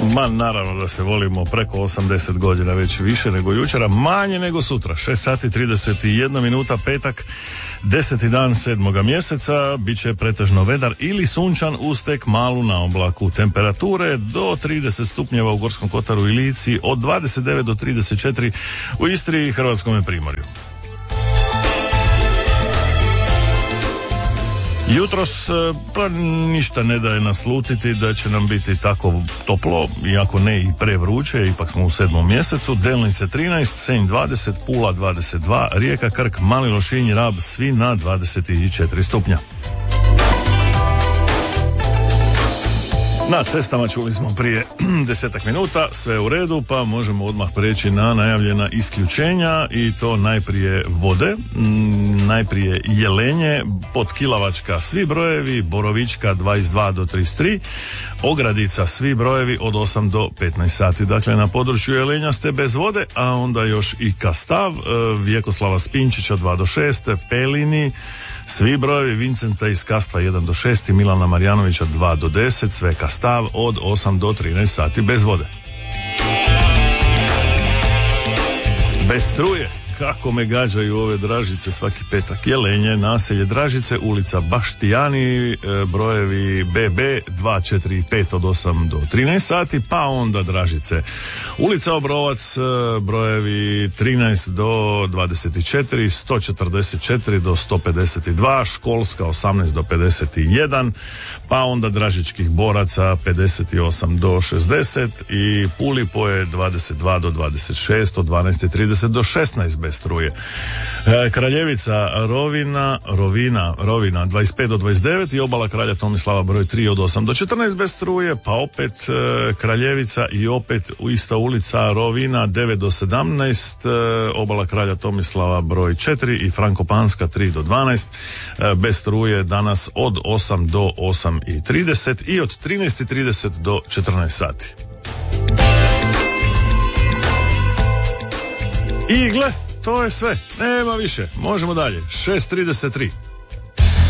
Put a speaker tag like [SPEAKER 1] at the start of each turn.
[SPEAKER 1] Ma naravno da se volimo preko 80 godina, već više nego jučera, manje nego sutra. 6 sati 31 minuta, petak, 10. dan 7. mjeseca, bit će pretežno vedar ili sunčan uz tek malu naoblaku. Temperature do 30 stupnjeva u Gorskom kotaru i Lici, od 29 do 34 u Istri i Hrvatskome primorju. Jutros pa ništa ne daje naslutiti da će nam biti tako toplo, iako ne i prevruće, ipak smo u 7. mjesecu. Delnice 13, Senj 20, Pula 22, Rijeka, Krk, Mali Lošinj, Rab, svi na 24 stupnja. Na cestama čuli smo prije 10 minuta, sve u redu, pa možemo odmah preći na najavljena isključenja, i to najprije vode, najprije Jelenje, Podkilavačka svi brojevi, Borovička 22 do 33, Ogradica svi brojevi od 8 do 15 sati. Dakle, na području Jelenja ste bez vode, a onda još i Kastav, Vjekoslava Spinčića 2 do 6, Pelini svi brojevi, Vincenta iz Kastva 1 do 6 i Milana Marjanovića 2 do 10, sve Kastav od 8 do 13 sati bez vode. Bez struje, kako me gađaju ove Dražice svaki petak. Jelenje, naselje Dražice, ulica Baštijani, brojevi BB 245 od 8 do 13 sati, pa onda Dražice, ulica Obrovac, brojevi 13 do 24, 144 do 152, Školska 18 do 51, pa onda Dražičkih boraca 58 do 60 i Pulipoje 22 do 26, od 12:30 do 16 bez struje. Kraljevica Rovina 25 do 29 i Obala Kralja Tomislava broj 3 od 8 do 14 bez struje, pa opet Kraljevica i opet u ista ulica Rovina 9 do 17, Obala Kralja Tomislava broj 4 i Frankopanska 3 do 12 bez struje danas od 8 do 8:30 i od 13:30 do 14 sati. I gle, to je sve, nema više, možemo dalje. 6:33.